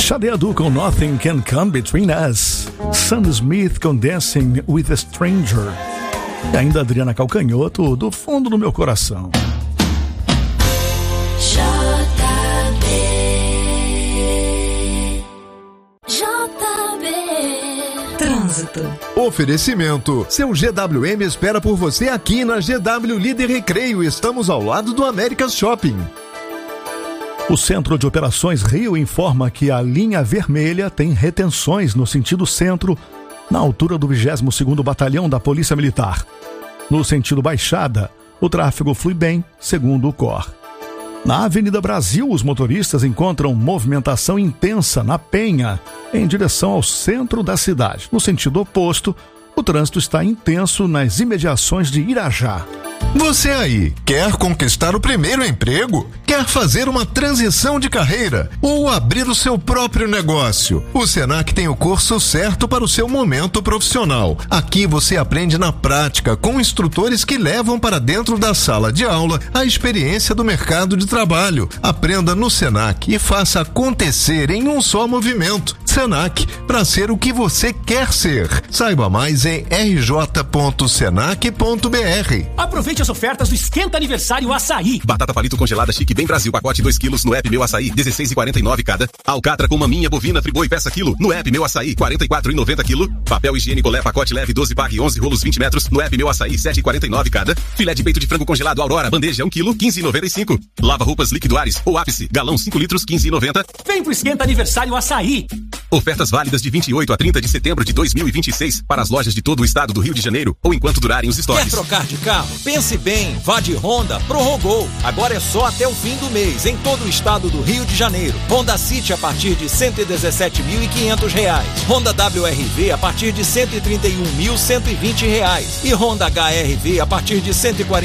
Sade Adu com Nothing Can Come Between Us. Sam Smith com Dancing with a Stranger. E ainda Adriana Calcanhoto, do fundo do meu coração. Trânsito. Oferecimento. Seu GWM espera por você aqui na GW Líder Recreio. Estamos ao lado do Américas Shopping. O Centro de Operações Rio informa que a linha vermelha tem retenções no sentido centro, na altura do 22º Batalhão da Polícia Militar. No sentido Baixada, o tráfego flui bem, segundo o COR. Na Avenida Brasil, os motoristas encontram movimentação intensa na Penha, em direção ao centro da cidade. No sentido oposto, o trânsito está intenso nas imediações de Irajá. Você aí, quer conquistar o primeiro emprego? Quer fazer uma transição de carreira? Ou abrir o seu próprio negócio? O Senac tem o curso certo para o seu momento profissional. Aqui você aprende na prática, com instrutores que levam para dentro da sala de aula a experiência do mercado de trabalho. Aprenda no Senac e faça acontecer em um só movimento. Senac, para ser o que você quer ser. Saiba mais em rj.senac.br. Aproveite as ofertas do Esquenta Aniversário Açaí. Batata palito congelada Chique Bem Brasil, pacote 2 kg no app Meu Açaí, 16,49 cada. Alcatra com maminha bovina Friboi peça quilo no app Meu Açaí, 44,90 kg. Papel higiênico Lé pacote leve 12 pack 11 rolos 20 metros no app Meu Açaí, 7,49 cada. Filé de peito de frango congelado Aurora, bandeja 1 kg, 15,95. Lava roupas Liquiduares ou Ápice, galão 5 litros, 15,90. Vem pro Esquenta Aniversário Açaí. Ofertas válidas de 28 a 30 de setembro de 2026 para as lojas de todo o estado do Rio de Janeiro ou enquanto durarem os estoques. Quer trocar de carro? Pense bem, vá de Honda, prorrogou. Agora é só até o fim do mês, em todo o estado do Rio de Janeiro. Honda City a partir de R$ 117.500. Honda WRV a partir de R$ 131.120. E Honda HR-V a partir de R$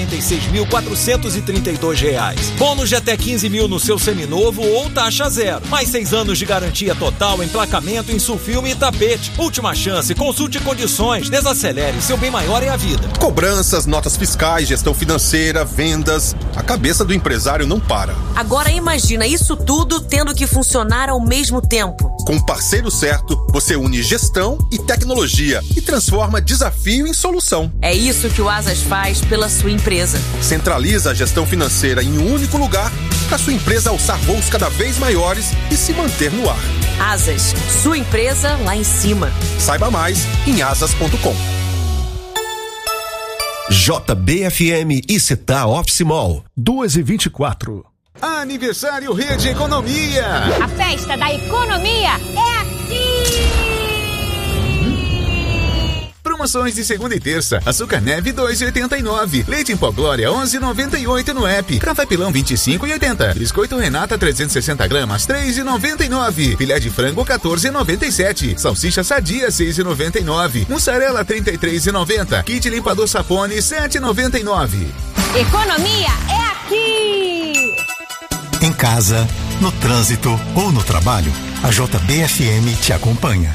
146.432. Bônus de até 15 mil no seu seminovo ou taxa zero. Mais 6 anos de garantia total, emplacamento em sulfilme e tapete. Última chance, consulte condições, desacelere, seu bem maior é a vida. Cobranças, notas fiscais, gestão financeira, vendas. A cabeça do empresário não para. Agora imagina isso tudo tendo que funcionar ao mesmo tempo. Com o parceiro certo, você une gestão e tecnologia e transforma desafio em solução. É isso que o Asas faz pela sua empresa. Centraliza a gestão financeira em um único lugar para sua empresa alçar voos cada vez maiores e se manter no ar. Asas, sua empresa lá em cima. Saiba mais em asas.com. JBFM e Cita Office Mall. 2h24. Aniversário Rede Economia. A festa da economia é aqui. Promoções de segunda e terça. Açúcar neve 2,89. Leite em pó Glória 11,98 no app. Café Pilão 25,80. Biscoito Renata 360 gramas 3,99. Filé de frango 14,97. Salsicha Sadia 6,99. Mussarela 33,90. Kit limpador Sapone 7,99. Economia é aqui. Em casa, no trânsito ou no trabalho, a JBFM te acompanha.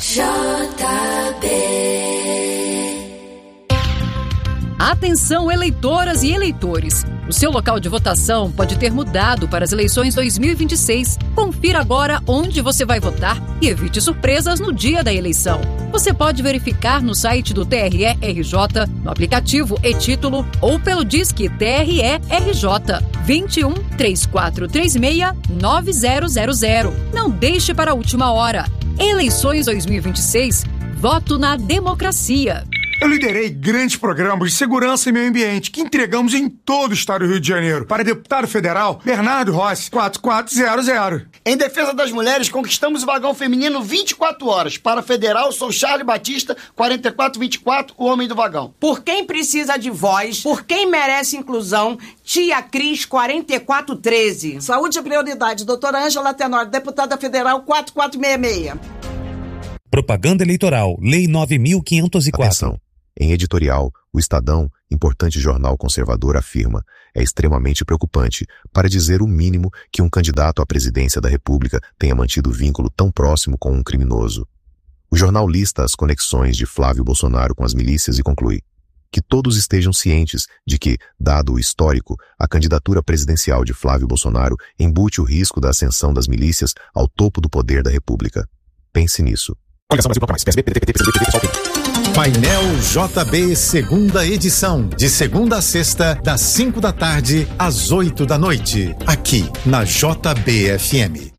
Atenção, eleitoras e eleitores! O seu local de votação pode ter mudado para as eleições 2026. Confira agora onde você vai votar e evite surpresas no dia da eleição. Você pode verificar no site do TRE-RJ, no aplicativo e-Título ou pelo Disque TRE-RJ 21 3436 9000. Não deixe para a última hora. Eleições 2026. Voto na democracia. Eu liderei grandes programas de segurança e meio ambiente que entregamos em todo o estado do Rio de Janeiro. Para deputado federal, Bernardo Rossi, 4400. Em defesa das mulheres, conquistamos o vagão feminino 24 horas. Para federal, sou Charlie Batista, 4424, o homem do vagão. Por quem precisa de voz, por quem merece inclusão, Tia Cris, 4413. Saúde e prioridade, doutora Ângela Tenório, deputada federal, 4466. Propaganda eleitoral, Lei 9.504. Atenção. Em editorial, o Estadão, importante jornal conservador, afirma: é extremamente preocupante, para dizer o mínimo, que um candidato à presidência da República tenha mantido vínculo tão próximo com um criminoso. O jornal lista as conexões de Flávio Bolsonaro com as milícias e conclui: que todos estejam cientes de que, dado o histórico, a candidatura presidencial de Flávio Bolsonaro embute o risco da ascensão das milícias ao topo do poder da República. Pense nisso. Coligação Brasil mais. PSB, PDT, PSB, PSB, Painel JB, segunda edição, de segunda a sexta, das 5 da tarde às 8 da noite, aqui na JBFM.